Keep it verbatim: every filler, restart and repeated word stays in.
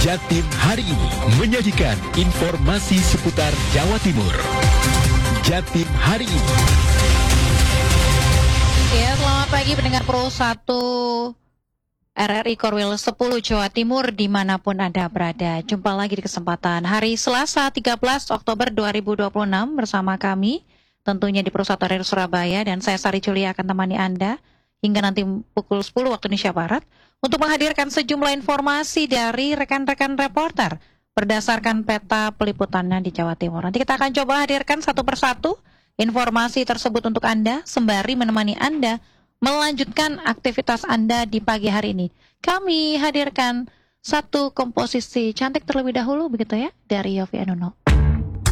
Jatim hari ini menyajikan informasi seputar Jawa Timur. Jatim hari ini. Ya, selamat pagi pendengar Pro satu R R I Korwil sepuluh Jawa Timur dimanapun Anda berada. Jumpa lagi di kesempatan hari Selasa tiga belas Oktober dua ribu dua puluh enam bersama kami tentunya di Pro satu R R I Surabaya, dan saya Sari Julia akan temani Anda hingga nanti pukul sepuluh waktu Indonesia Barat untuk menghadirkan sejumlah informasi dari rekan-rekan reporter berdasarkan peta peliputannya di Jawa Timur. Nanti kita akan coba hadirkan satu persatu informasi tersebut untuk Anda sembari menemani Anda melanjutkan aktivitas Anda di pagi hari ini. Kami hadirkan satu komposisi cantik terlebih dahulu begitu ya dari Yofi Anuno.